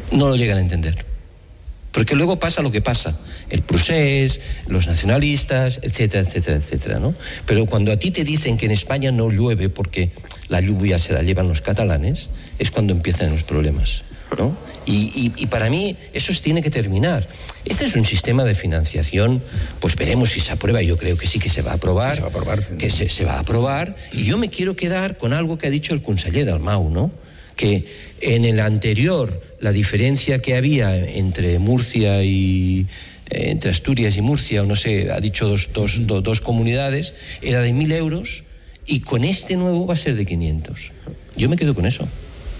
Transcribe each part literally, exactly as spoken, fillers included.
no lo llegan a entender. Porque luego pasa lo que pasa, el procés, los nacionalistas, etcétera, etcétera, etcétera, ¿no? Pero cuando a ti te dicen que en España no llueve porque la lluvia se la llevan los catalanes, es cuando empiezan los problemas, ¿no? Y, y, y para mí eso tiene que terminar. Este es un sistema de financiación, pues veremos si se aprueba. Yo creo que sí que se va a aprobar, que se va a aprobar, que se, se va a aprobar. Y yo me quiero quedar con algo que ha dicho el conseller Dalmau, ¿no? Que en el anterior la diferencia que había entre Murcia y eh, entre Asturias y Murcia, o no sé, ha dicho dos, dos, do, dos comunidades, era de mil euros, y con este nuevo va a ser de quinientos. Yo me quedo con eso.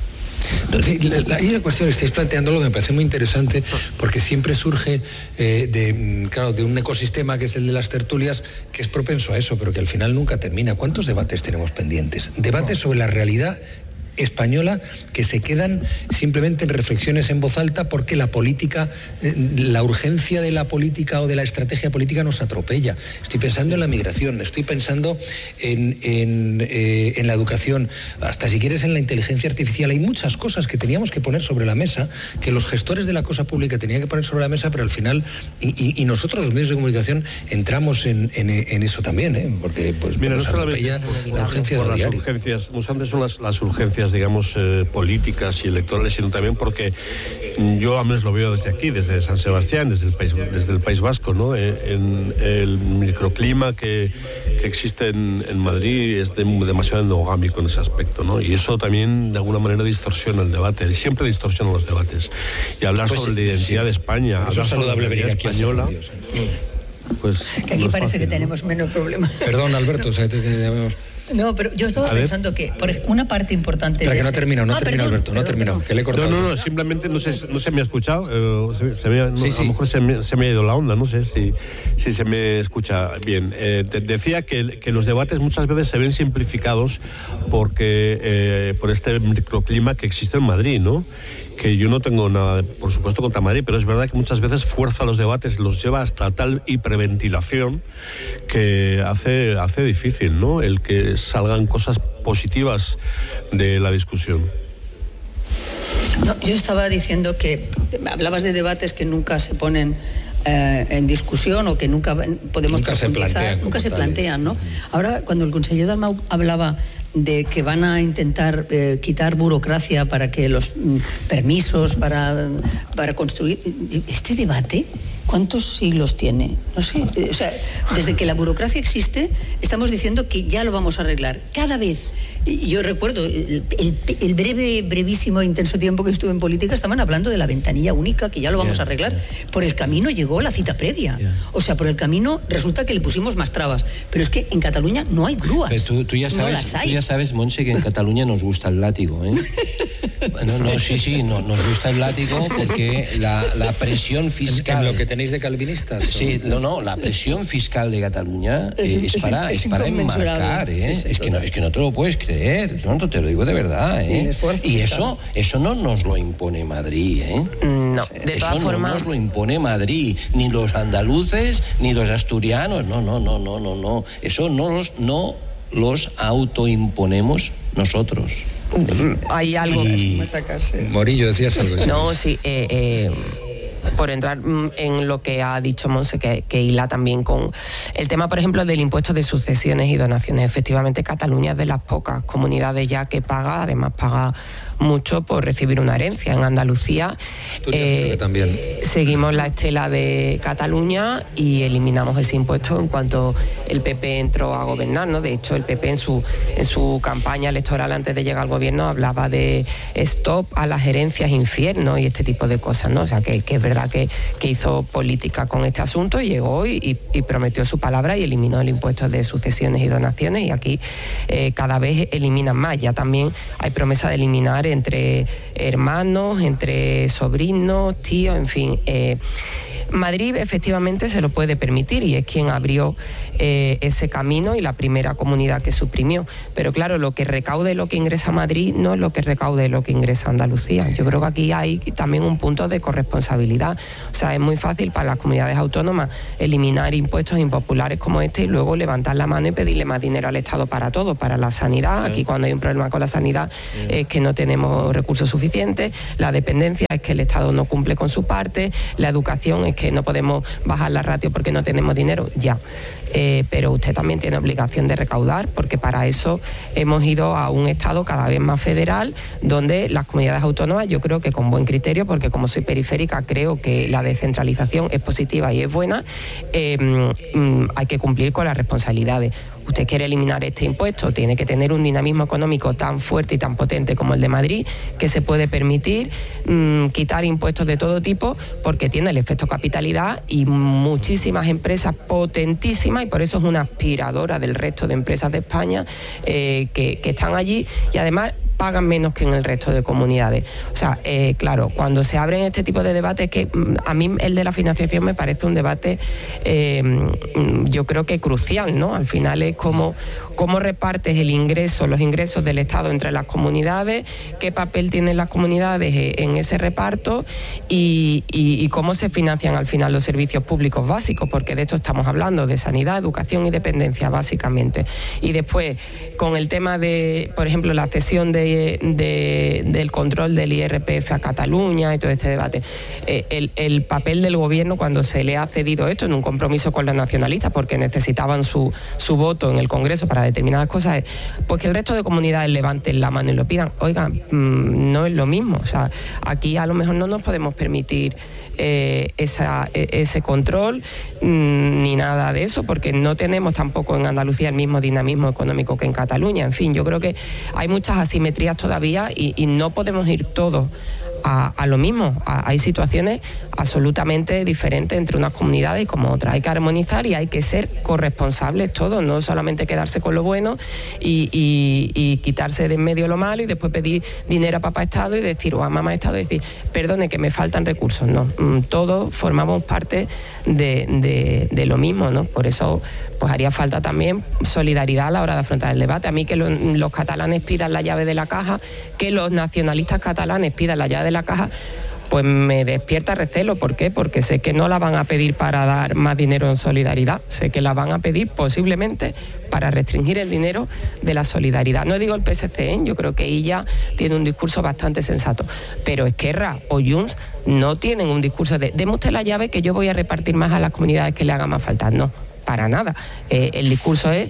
No, sí, la, la, ahí la cuestión, estáis planteando lo que me parece muy interesante, porque siempre surge eh, de, claro, de un ecosistema que es el de las tertulias, que es propenso a eso, pero que al final nunca termina. ¿Cuántos debates tenemos pendientes? Debates sobre la realidad española que se quedan simplemente en reflexiones en voz alta porque la política, la urgencia de la política o de la estrategia política nos atropella. Estoy pensando en la migración, estoy pensando en, en, eh, en la educación, hasta si quieres en la inteligencia artificial. Hay muchas cosas que teníamos que poner sobre la mesa, que los gestores de la cosa pública tenían que poner sobre la mesa, pero al final, y, y, y nosotros los medios de comunicación entramos en, en, en eso también, ¿eh? Porque pues, Mira, nos no atropella por, la urgencia por de las diario. urgencias, no solamente son las, las urgencias, digamos, eh, políticas y electorales, sino también porque yo al menos lo veo desde aquí, desde San Sebastián, desde el País, desde el País Vasco, ¿no? En, en el microclima que, que existe en, en Madrid es de, demasiado endogámico en ese aspecto, ¿no? Y eso también de alguna manera distorsiona el debate, siempre distorsiona los debates. Y hablar pues sobre sí, la identidad sí. de España, hablar sobre la identidad española, pues que aquí no parece fácil, que ¿no? tenemos menos problemas. Perdón, Alberto, o sea, te, te, te, No, pero yo estaba pensando que por ejemplo, una parte importante... Espera, de que no ese... termino, no ah, termino, perdón, Alberto, no perdón, termino, perdón. que le he cortado. No, no, no, simplemente no sé, no se me ha escuchado, eh, se, se me ha, no, sí, sí. A lo mejor se me, se me ha ido la onda, no sé si, si se me escucha bien. Eh, te, decía que, que los debates muchas veces se ven simplificados porque eh, por este microclima que existe en Madrid, ¿no? Que yo no tengo nada, por supuesto, contra Madrid, pero es verdad que muchas veces fuerza los debates, los lleva hasta tal hiperventilación que hace, hace difícil, ¿no?, el que salgan cosas positivas de la discusión. No, yo estaba diciendo que hablabas de debates que nunca se ponen eh, en discusión o que nunca podemos nunca se plantean, nunca se tal, plantean, ¿no? Ahora, cuando el conseller Dalmau hablaba de que van a intentar eh, quitar burocracia para que los mm, permisos para, para construir este debate, ¿cuántos siglos tiene? No sé, o sea, desde que la burocracia existe, estamos diciendo que ya lo vamos a arreglar. Cada vez, yo recuerdo, el, el, el breve, brevísimo, intenso tiempo que estuve en política, estaban hablando de la ventanilla única, que ya lo vamos yeah, a arreglar. Yeah. Por el camino llegó la cita previa. Yeah. O sea, por el camino resulta que le pusimos más trabas. Pero es que en Cataluña no hay grúas. Pero tú, tú, ya sabes, no las hay. Tú ya sabes, Montse, que en Cataluña nos gusta el látigo, ¿eh? No, no, sí, sí, no, nos gusta el látigo porque la, la presión fiscal... ¿En, en lo que tenéis de calvinistas? Sí, no, no, la presión fiscal de Cataluña es, eh, es, es, para, es, es para enmarcar, ¿eh? Sí, sí, es, que no, es que no te lo puedes creer, no, te lo digo de verdad, ¿eh? Y eso, eso no nos lo impone Madrid, ¿eh? No, de eso todas no formas... nos lo impone Madrid, ni los andaluces, ni los asturianos, no, no, no, no, no, no. Eso no los, no los autoimponemos nosotros. Hay algo... Y... Morillo, decías algo. No, sí, eh... eh... por entrar en lo que ha dicho Montse, que, que hila también con el tema, por ejemplo, del impuesto de sucesiones y donaciones. Efectivamente, Cataluña es de las pocas comunidades ya que paga, además paga mucho por recibir una herencia. En Andalucía eh, también. seguimos la estela de Cataluña y eliminamos ese impuesto en cuanto el P P entró a gobernar, ¿no? De hecho, el P P en su, en su campaña electoral antes de llegar al gobierno hablaba de stop a las herencias infierno y este tipo de cosas, ¿no? O sea, que, que es verdad que, que hizo política con este asunto, llegó y, y prometió su palabra y eliminó el impuesto de sucesiones y donaciones, y aquí eh, cada vez eliminan más. Ya también hay promesa de eliminar entre hermanos, entre sobrinos, tíos, en fin. Eh, Madrid efectivamente se lo puede permitir y es quien abrió eh, ese camino y la primera comunidad que suprimió. Pero claro, lo que recaude lo que ingresa Madrid no es lo que recaude lo que ingresa Andalucía. Yo creo que aquí hay también un punto de corresponsabilidad. O sea, es muy fácil para las comunidades autónomas eliminar impuestos impopulares como este y luego levantar la mano y pedirle más dinero al Estado para todo, para la sanidad. Aquí cuando hay un problema con la sanidad es que no tenemos recursos suficientes, la dependencia es que el Estado no cumple con su parte, la educación es que no podemos bajar la ratio porque no tenemos dinero, ya. Eh, pero usted también tiene obligación de recaudar, porque para eso hemos ido a un Estado cada vez más federal, donde las comunidades autónomas, yo creo que con buen criterio, porque como soy periférica creo que la descentralización es positiva y es buena, eh, mm, hay que cumplir con las responsabilidades. Usted quiere eliminar este impuesto, tiene que tener un dinamismo económico tan fuerte y tan potente como el de Madrid, que se puede permitir mmm, quitar impuestos de todo tipo, porque tiene el efecto capitalidad y muchísimas empresas potentísimas, y por eso es una aspiradora del resto de empresas de España eh, que, que están allí, y además pagan menos que en el resto de comunidades. O sea, eh, claro, cuando se abren este tipo de debates, que a mí el de la financiación me parece un debate, eh, yo creo que crucial, ¿no? Al final es cómo, cómo repartes el ingreso, los ingresos del Estado entre las comunidades, qué papel tienen las comunidades en ese reparto y, y, y cómo se financian al final los servicios públicos básicos, porque de esto estamos hablando, de sanidad, educación y dependencia, básicamente. Y después, con el tema de, por ejemplo, la cesión de De, del control del I R P F a Cataluña y todo este debate. Eh, el, el papel del gobierno cuando se le ha cedido esto en un compromiso con los nacionalistas porque necesitaban su, su voto en el Congreso para determinadas cosas, es pues que el resto de comunidades levanten la mano y lo pidan. Oigan, mmm, no es lo mismo. O sea, aquí a lo mejor no nos podemos permitir eh, esa, ese control mmm, ni nada de eso, porque no tenemos tampoco en Andalucía el mismo dinamismo económico que en Cataluña. En fin, yo creo que hay muchas asimetrías todavía y, y no podemos ir todos a, a lo mismo. A, hay situaciones absolutamente diferentes entre unas comunidades y como otras. Hay que armonizar y hay que ser corresponsables todos, no solamente quedarse con lo bueno y, y, y quitarse de en medio lo malo y después pedir dinero a papá Estado y decir, o a mamá Estado y decir, perdone que me faltan recursos. No, todos formamos parte de, de, de lo mismo, ¿no? Por eso pues haría falta también solidaridad a la hora de afrontar el debate. A mí que lo, los catalanes pidan la llave de la caja, que los nacionalistas catalanes pidan la llave de la caja, pues me despierta recelo. ¿Por qué? Porque sé que no la van a pedir para dar más dinero en solidaridad, sé que la van a pedir posiblemente para restringir el dinero de la solidaridad. No digo el P S C, ¿eh? Yo creo que ella tiene un discurso bastante sensato, pero Esquerra o Junts no tienen un discurso de deme usted la llave que yo voy a repartir más a las comunidades que le haga más falta. No, para nada. Eh, el discurso es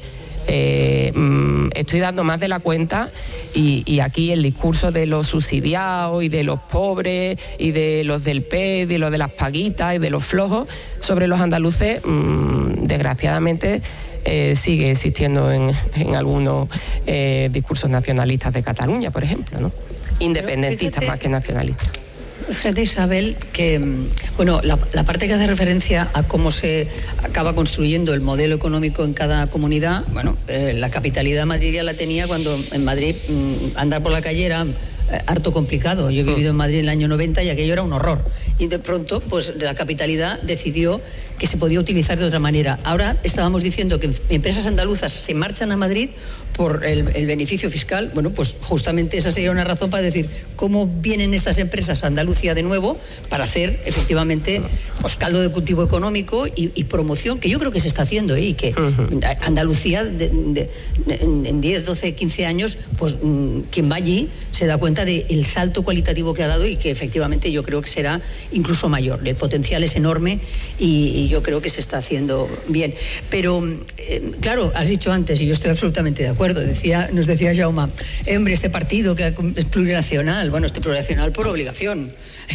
Eh, estoy dando más de la cuenta y, y aquí el discurso de los subsidiados y de los pobres y de los del P E D y los de las paguitas y de los flojos sobre los andaluces, mmm, desgraciadamente eh, sigue existiendo en, en algunos eh, discursos nacionalistas de Cataluña, por ejemplo, ¿no? Independentistas más que nacionalistas. Fíjate, Isabel, que bueno, la, la parte que hace referencia a cómo se acaba construyendo el modelo económico en cada comunidad, bueno, eh, la capitalidad Madrid ya la tenía cuando en Madrid mmm, andar por la calle era eh, harto complicado. Yo he vivido en Madrid en el año noventa y aquello era un horror. Y de pronto, pues la capitalidad decidió que se podía utilizar de otra manera. Ahora estábamos diciendo que empresas andaluzas se marchan a Madrid por el, el beneficio fiscal. Bueno, pues justamente esa sería una razón para decir cómo vienen estas empresas a Andalucía de nuevo para hacer efectivamente pues, caldo de cultivo económico y, y promoción, que yo creo que se está haciendo ¿eh? Y que uh-huh. Andalucía de, de, de, en diez, doce, quince años, pues quien va allí se da cuenta del salto cualitativo que ha dado y que efectivamente yo creo que será incluso mayor. El potencial es enorme y, y yo creo que se está haciendo bien. Pero, eh, claro, has dicho antes, y yo estoy absolutamente de acuerdo, decía, nos decía Jaume, eh, hombre, este partido que es plurinacional, bueno, este plurinacional por obligación,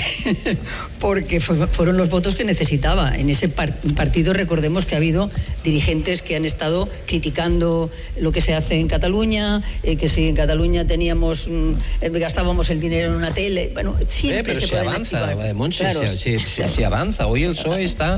porque fue, fueron los votos que necesitaba. En ese par- partido recordemos que ha habido dirigentes que han estado criticando lo que se hace en Cataluña, eh, que si en Cataluña teníamos mm, gastábamos el dinero en una tele, bueno, siempre eh, pero se, se avanza, Montse, claro, se, se, se, se avanza. Hoy el P S O E está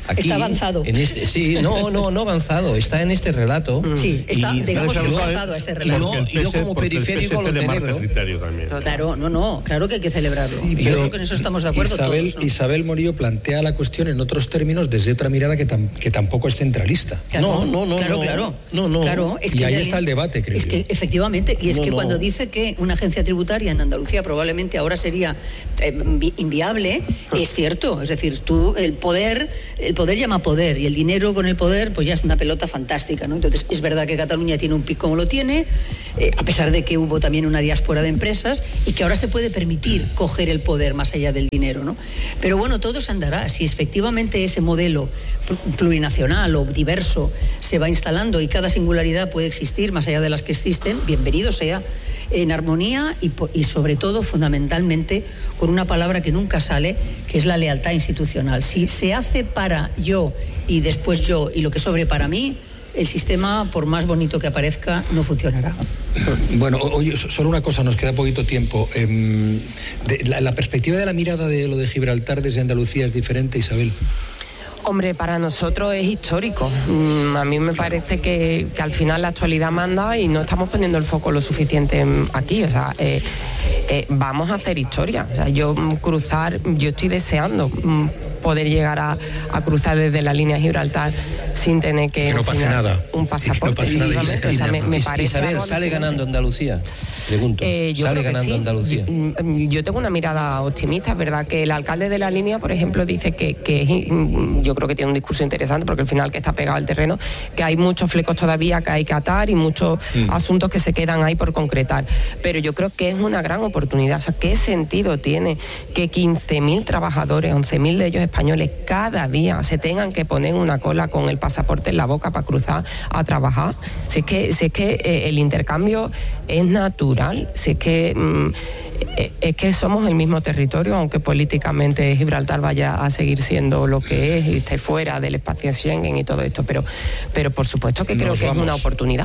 Aquí, está avanzado. En este, sí, no, no, no avanzado, está en este relato. Sí, está, y, digamos que está avanzado este relato. Y yo, yo como periférico lo celebro. Claro, no, no, claro que hay que celebrarlo. Sí, yo creo que en eso estamos de acuerdo Isabel, todos, ¿no? Isabel Morillo plantea la cuestión en otros términos desde otra mirada que, tam, que tampoco es centralista. Claro, no, no, no. Claro, no, claro. No, no. Claro, es y que ahí de, está el debate, creo Es yo. que efectivamente, y es no, que no. cuando dice que una agencia tributaria en Andalucía probablemente ahora sería eh, inviable, es cierto. Es decir, tú, el poder, el poder llama poder, y el dinero con el poder, pues ya es una pelota fantástica, ¿no? Entonces, es verdad que Cataluña tiene un pico como lo tiene, eh, a pesar de que hubo también una diáspora de empresas, y que ahora se puede permitir coger el poder más allá del dinero, ¿no? Pero bueno, todo se andará. Si efectivamente ese modelo plurinacional o diverso se va instalando y cada singularidad puede existir más allá de las que existen, bienvenido sea, en armonía y, y sobre todo, fundamentalmente, con una palabra que nunca sale, que es la lealtad institucional. Si se hace para yo y después yo y lo que sobre para mí, el sistema, por más bonito que aparezca, no funcionará. Bueno, oye, solo una cosa, nos queda poquito tiempo. Eh, de, la, la perspectiva de la mirada de lo de Gibraltar desde Andalucía es diferente, Isabel. Hombre, para nosotros es histórico. Mm, a mí me parece que, que al final la actualidad manda y no estamos poniendo el foco lo suficiente aquí. O sea, eh, eh, vamos a hacer historia. O sea, yo cruzar, yo estoy deseando mm, poder llegar a, a cruzar desde la línea de Gibraltar sin tener que, que no pase nada. un pasaporte. No pase nada. O sea, me, me parece Isabel, ¿sale ganando Andalucía? Pregunto. Eh, yo ¿Sale creo que ganando sí. Andalucía? Yo, yo tengo una mirada optimista, es verdad que el alcalde de la línea, por ejemplo, dice que, que yo creo que tiene un discurso interesante, porque al final que está pegado al terreno, que hay muchos flecos todavía que hay que atar y muchos mm. asuntos que se quedan ahí por concretar. Pero yo creo que es una gran oportunidad. O sea, ¿qué sentido tiene que quince mil trabajadores, once mil de ellos españoles, cada día se tengan que poner una cola con el pasaporte en la boca para cruzar a trabajar? Si es que, si es que eh, el intercambio es natural, si es que mm, eh, es que somos el mismo territorio, aunque políticamente Gibraltar vaya a seguir siendo lo que es y esté fuera del espacio Schengen y todo esto, pero, pero por supuesto que creo Nos que vamos. es una oportunidad.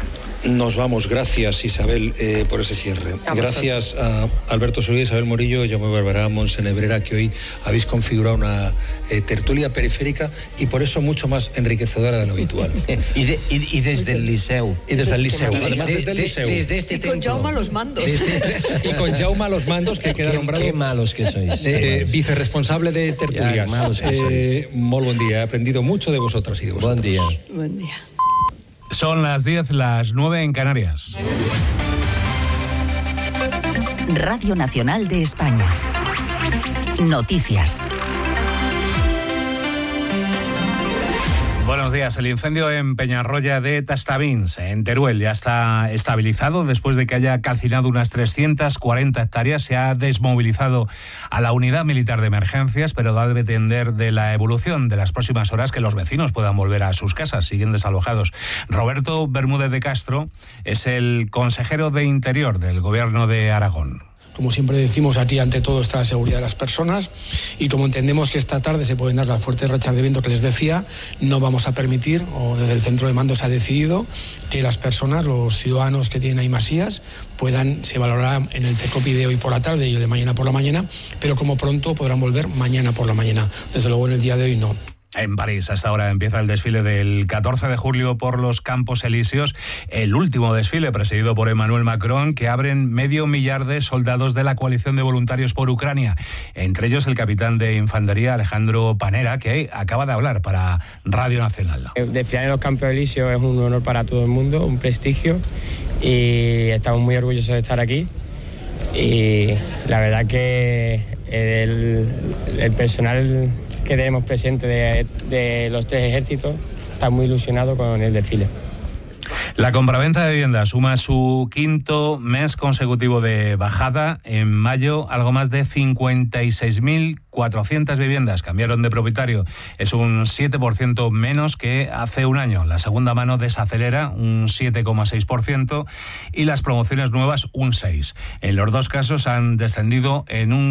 Nos vamos. Gracias, Isabel, eh, por ese cierre. A Gracias a Alberto Soria, Isabel Morillo, Jaume Barberá, Montse Nebrera, que hoy habéis configurado una eh, tertulia periférica y por eso mucho más enriquecedora de lo habitual. y, de, y, y desde el Liceu. Y desde el Liceu. Y Además, de, desde el de, Liceu. Desde este y con templo. Jaume a los mandos. Desde, y con Jaume a los mandos, que queda qué, nombrado... Qué malos que sois. Eh, eh, vicerresponsable de tertulias. Ya, malos que sois. Eh, muy buen día. He aprendido mucho de vosotras y de vosotros. Buen día. Buen día. Son las diez, las nueve en Canarias. Radio Nacional de España. Noticias. Buenos días. El incendio en Peñarroya de Tastavins, en Teruel, ya está estabilizado después de que haya calcinado unas trescientas cuarenta hectáreas. Se ha desmovilizado a la unidad militar de emergencias, pero debe depender de la evolución de las próximas horas que los vecinos puedan volver a sus casas. Siguen desalojados. Roberto Bermúdez de Castro es el consejero de Interior del Gobierno de Aragón. Como siempre decimos, aquí ante todo está la seguridad de las personas y como entendemos que esta tarde se pueden dar las fuertes rachas de viento que les decía, no vamos a permitir, o desde el centro de mando se ha decidido, que las personas, los ciudadanos que tienen ahí masías, puedan, se valorará en el CECOPI de hoy por la tarde y el de mañana por la mañana, pero como pronto podrán volver mañana por la mañana. Desde luego en el día de hoy no. En París, hasta ahora empieza el desfile del catorce de julio por los Campos Elíseos, el último desfile presidido por Emmanuel Macron, que abren medio millar de soldados de la coalición de voluntarios por Ucrania, entre ellos el capitán de infantería Alejandro Panera, que acaba de hablar para Radio Nacional. Desfilar en los Campos Elíseos es un honor para todo el mundo, un prestigio, y estamos muy orgullosos de estar aquí. Y la verdad que el, el personal que tenemos presente de, de los tres ejércitos está muy ilusionado con el desfile. La compraventa de viviendas suma su quinto mes consecutivo de bajada. En mayo, algo más de cincuenta y seis mil cuatrocientas viviendas cambiaron de propietario. Es un siete por ciento menos que hace un año. La segunda mano desacelera un siete coma seis por ciento y las promociones nuevas un seis por ciento. En los dos casos han descendido en un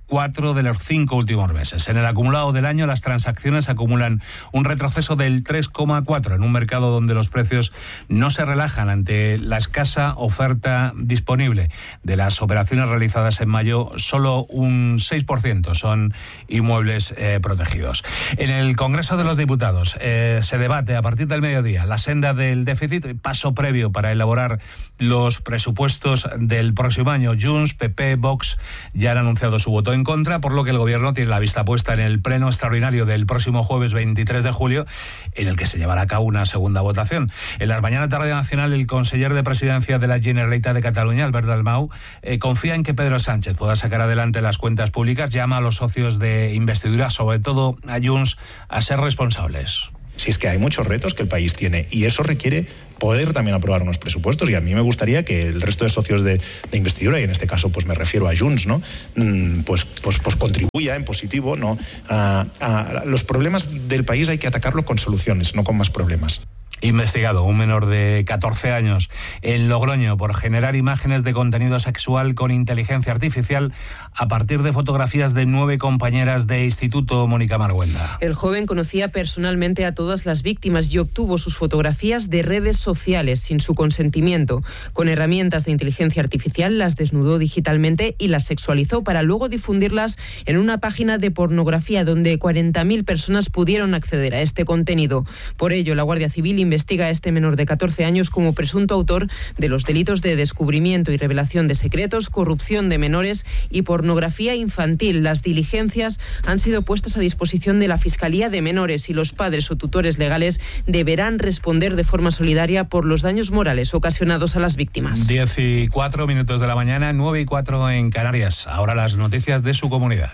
cuatro de los cinco últimos meses. En el acumulado del año, las transacciones acumulan un retroceso del tres coma cuatro en un mercado donde los precios no se relajan ante la escasa oferta disponible. De las operaciones realizadas en mayo, solo un seis por ciento son inmuebles eh, protegidos. En el Congreso de los Diputados eh, se debate a partir del mediodía la senda del déficit, paso previo para elaborar los presupuestos del próximo año. Junts, P P, Vox ya han anunciado su voto en contra, por lo que el Gobierno tiene la vista puesta en el pleno extraordinario del próximo jueves veintitrés de julio, en el que se llevará a cabo una segunda votación. En la mañana tarde nacional, el conseller de Presidencia de la Generalitat de Cataluña, Albert Dalmau, eh, confía en que Pedro Sánchez pueda sacar adelante las cuentas públicas. Llama a los socios de investidura, sobre todo a Junts, a ser responsables. Si es que hay muchos retos que el país tiene y eso requiere poder también aprobar unos presupuestos, y a mí me gustaría que el resto de socios de, de investidura, y en este caso pues me refiero a Junts, ¿no? pues, pues, pues contribuya en positivo, ¿no? a, a los problemas del país hay que atacarlos con soluciones, no con más problemas. Investigado un menor de catorce años en Logroño por generar imágenes de contenido sexual con inteligencia artificial a partir de fotografías de nueve compañeras de instituto. Mónica Marguenda. El joven conocía personalmente a todas las víctimas y obtuvo sus fotografías de redes sociales sin su consentimiento. Con herramientas de inteligencia artificial las desnudó digitalmente y las sexualizó para luego difundirlas en una página de pornografía donde cuarenta mil personas pudieron acceder a este contenido. Por ello, la Guardia Civil investiga a este menor de catorce años como presunto autor de los delitos de descubrimiento y revelación de secretos, corrupción de menores y pornografía infantil. Las diligencias han sido puestas a disposición de la Fiscalía de Menores y los padres o tutores legales deberán responder de forma solidaria por los daños morales ocasionados a las víctimas. diez y cuatro minutos de la mañana, nueve y cuatro en Canarias. Ahora las noticias de su comunidad.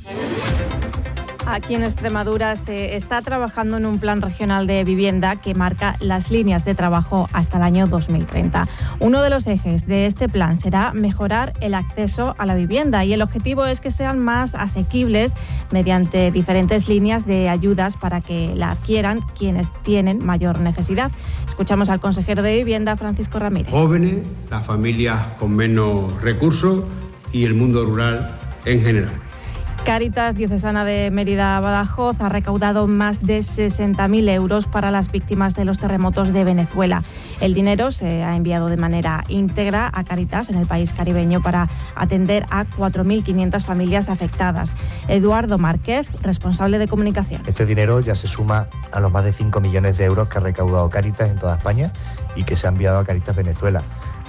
Aquí en Extremadura se está trabajando en un plan regional de vivienda que marca las líneas de trabajo hasta el año dos mil treinta. Uno de los ejes de este plan será mejorar el acceso a la vivienda y el objetivo es que sean más asequibles mediante diferentes líneas de ayudas para que la adquieran quienes tienen mayor necesidad. Escuchamos al consejero de Vivienda, Francisco Ramírez. Jóvenes, las familias con menos recursos y el mundo rural en general. Cáritas Diocesana de Mérida-Badajoz ha recaudado más de sesenta mil euros para las víctimas de los terremotos de Venezuela. El dinero se ha enviado de manera íntegra a Cáritas en el país caribeño para atender a cuatro mil quinientas familias afectadas. Eduardo Márquez, responsable de comunicación. Este dinero ya se suma a los más de cinco millones de euros que ha recaudado Cáritas en toda España y que se ha enviado a Cáritas Venezuela,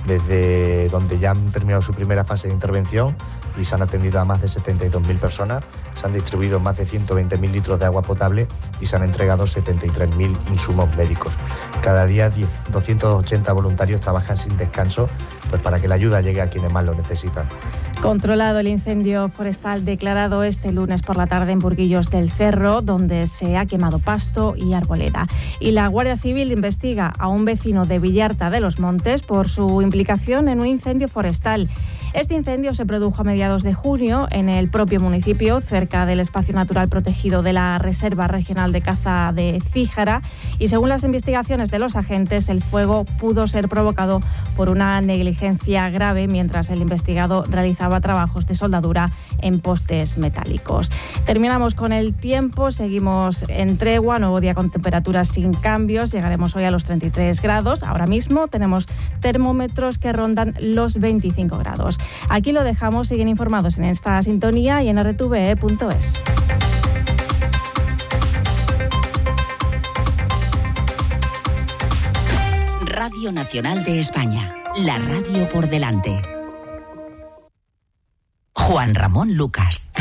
desde donde ya han terminado su primera fase de intervención y se han atendido a más de setenta y dos mil personas, se han distribuido más de ciento veinte mil litros de agua potable y se han entregado setenta y tres mil insumos médicos. Cada día doscientos ochenta voluntarios trabajan sin descanso pues para que la ayuda llegue a quienes más lo necesitan. Controlado el incendio forestal declarado este lunes por la tarde en Burguillos del Cerro, donde se ha quemado pasto y arboleda. Y la Guardia Civil investiga a un vecino de Villarta de los Montes por su implicación en un incendio forestal. Este incendio se produjo a mediados de junio en el propio municipio, cerca del espacio natural protegido de la Reserva Regional de Caza de Cíjara, y según las investigaciones de los agentes, el fuego pudo ser provocado por una negligencia grave mientras el investigado realizaba trabajos de soldadura en postes metálicos. Terminamos con el tiempo, seguimos en tregua, nuevo día con temperaturas sin cambios, llegaremos hoy a los treinta y tres grados, ahora mismo tenemos termómetros que rondan los veinticinco grados. Aquí lo dejamos, siguen informados en esta sintonía y en r t v e punto es. Radio Nacional de España, la radio por delante. Juan Ramón Lucas.